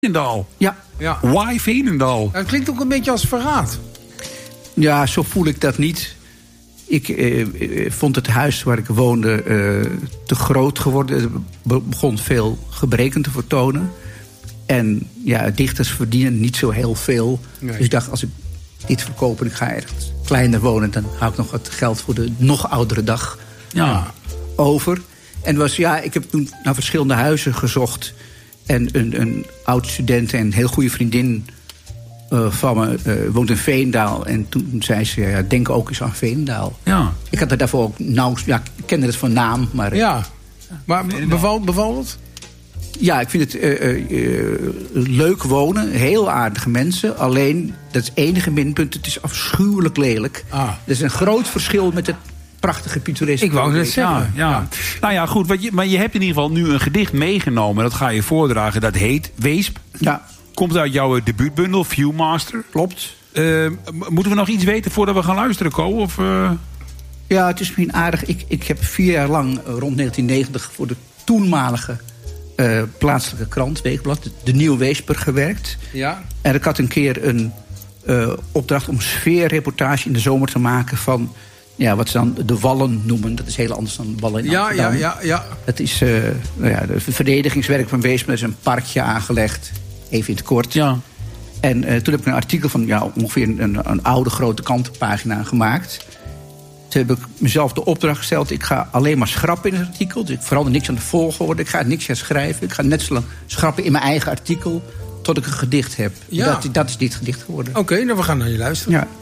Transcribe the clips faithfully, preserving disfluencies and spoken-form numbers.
Veenendaal. Ja. Ja. Why Veenendaal? Het klinkt ook een beetje als verraad. Ja, zo voel ik dat niet. Ik eh, vond het huis waar ik woonde eh, te groot geworden. Het begon veel gebreken te vertonen. En ja, dichters verdienen niet zo heel veel. Nee. Dus ik dacht, als ik dit verkoop en ik ga ergens kleiner wonen... dan hou ik nog wat geld voor de nog oudere dag Ja. over. En was, ja, ik heb toen naar verschillende huizen gezocht. En een, een oud student en een heel goede vriendin uh, van me uh, woont in Veenendaal. En toen zei ze, ja, denk ook eens aan Veenendaal. Ja. Ik had er daarvoor ook nauwelijks... Ja, ik kende het van naam, maar... Ja. Maar bevalt, bevalt het? Ja, ik vind het uh, uh, leuk wonen. Heel aardige mensen. Alleen, dat is het enige minpunt. Het is afschuwelijk lelijk. Ah. Er is een groot verschil met het prachtige pittoreske. Ik wou net zeggen. Ja, ja. ja. Nou ja, goed. Wat je, maar je hebt in ieder geval nu een gedicht meegenomen. Dat ga je voordragen. Dat heet Weesp. Ja. Komt uit jouw debuutbundel, Viewmaster. Klopt. Uh, moeten we nog iets weten voordat we gaan luisteren, Ko? Of, uh... Ja, het is misschien aardig. Ik, ik heb vier jaar lang, rond negentien negentig... voor de toenmalige uh, plaatselijke krant, Weekblad... de, de Nieuwe Weesper, gewerkt. Ja. En ik had een keer een uh, opdracht om sfeerreportage in de zomer te maken... van ja, wat ze dan de Wallen noemen. Dat is heel anders dan Wallen in Ja, Amsterdam. ja, ja, ja. Dat is uh, nou ja, de verdedigingswerk van Weesp. Er is een parkje aangelegd, even in het kort. Ja. En uh, toen heb ik een artikel van ja, ongeveer een, een oude grote krantenpagina gemaakt. Toen heb ik mezelf de opdracht gesteld... ik ga alleen maar schrappen in het artikel. Dus ik verander niks aan de volgorde. Ik ga niks herschrijven. Ik ga net zo lang schrappen in mijn eigen artikel... tot ik een gedicht heb. Ja. Dat, dat is dit gedicht geworden. Oké, okay, nou we gaan naar je luisteren. Ja.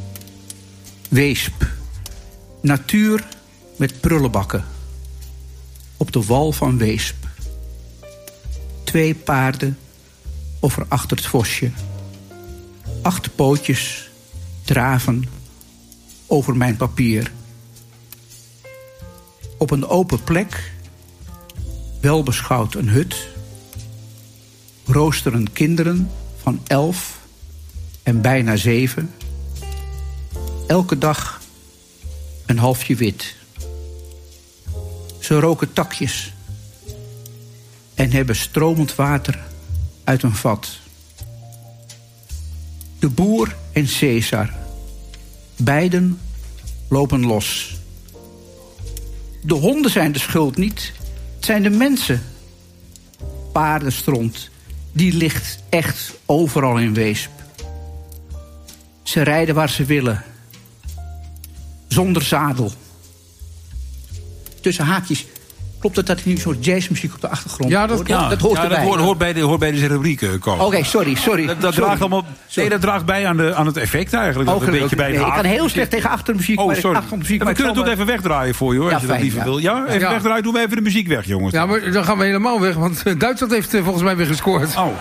Weesp. Natuur met prullenbakken. Op de wal van Weesp. Twee paarden over achter het vosje. Acht pootjes draven over mijn papier. Op een open plek, welbeschouwd een hut... roosteren kinderen van elf en bijna zeven... elke dag een halfje wit. Ze roken takjes en hebben stromend water uit een vat. De boer en Caesar, beiden lopen los. De honden zijn de schuld niet, het zijn de mensen. Paardenstront, die ligt echt overal in Weesp. Ze rijden waar ze willen. Zonder zadel. Tussen haakjes. Klopt het dat er nu een soort jazzmuziek op de achtergrond Ja, dat, hoort? ja, dat hoort ja, erbij. Dat hoort, hoort, bij, de, hoort bij deze rubriek, Ko. Oké, okay, sorry, sorry. Dat, dat, sorry. Draagt allemaal, nee, dat draagt bij aan, de, aan het effect eigenlijk. Dat Oh, een beetje bij nee, ik kan heel slecht tegen achtermuziek. Oh, maar sorry. achtermuziek, Ja, maar we kunnen het ook even wegdraaien voor je, hoor, Ja, als je fijn, dat liever ja. wil. Ja, even Ja. wegdraaien, doen we even de muziek weg, jongens. Ja, maar dan gaan we helemaal weg, want Duitsland heeft uh, volgens mij weer gescoord. Oh.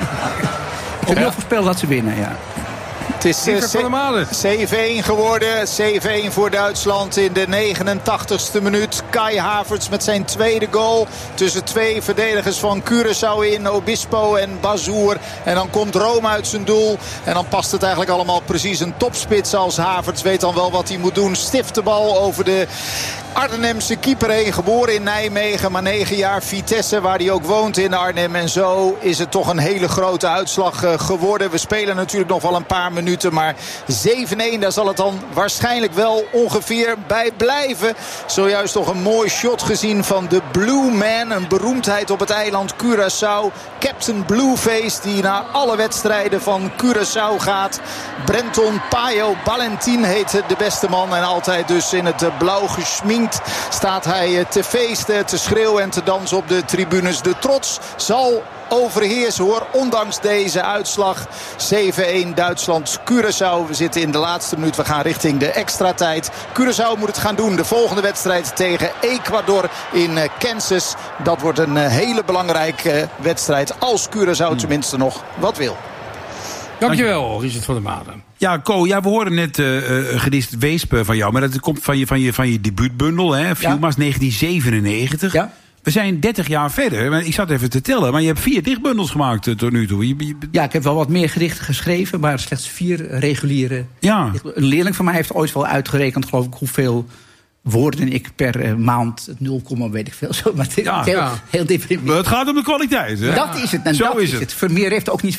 Ik heb wel voorspeld dat ze winnen, ja. Het is uh, van der Malen. zeven-een geworden. zeven-een voor Duitsland in de negenentachtigste minuut. Kai Havertz met zijn tweede goal. Tussen twee verdedigers van Curaçao in. Obispo en Bazoer. En dan komt Rome uit zijn doel. En dan past het eigenlijk allemaal precies. Een topspits als Havertz weet dan wel wat hij moet doen. Stift de bal over de Arnhemse keeper heen. Geboren in Nijmegen, maar negen jaar Vitesse, waar hij ook woont in Arnhem. En zo is het toch een hele grote uitslag uh, geworden. We spelen natuurlijk nog wel een paar minuten, maar zeven-een, daar zal het dan waarschijnlijk wel ongeveer bij blijven. Zojuist toch een mooi shot gezien van de Blue Man. Een beroemdheid op het eiland Curaçao. Captain Blueface, die naar alle wedstrijden van Curaçao gaat. Brenton Payo Valentin heet de beste man. En altijd dus in het blauw gesminkt staat hij te feesten, te schreeuwen en te dansen op de tribunes. De trots zal overheersen, hoor, ondanks deze uitslag. zeven-een Duitsland, Curaçao. We zitten in de laatste minuut, we gaan richting de extra tijd. Curaçao moet het gaan doen. De volgende wedstrijd tegen Ecuador in Kansas. Dat wordt een hele belangrijke wedstrijd, als Curaçao tenminste nog wat wil. Dankjewel, Richard van der Malen. Ja, Ko, ja, we hoorden net uh, een gedicht Weesp van jou. Maar dat komt van je, van je, van je debuutbundel, hè? Viewmas, ja. negentien zevenennegentig. Ja. We zijn dertig jaar verder. Ik zat even te tellen, maar je hebt vier dichtbundels gemaakt uh, tot nu toe. Je, je... Ja, ik heb wel wat meer gedichten geschreven, maar slechts vier reguliere. Ja. Een leerling van mij heeft ooit wel uitgerekend, geloof ik, hoeveel woorden ik per uh, maand, nul, weet ik veel. Zo, maar het is Ja, heel, ja. heel deprimerend. Maar het gaat om de kwaliteit, hè? Dat is het. En Zo dat is is het. het. Vermeer heeft ook niet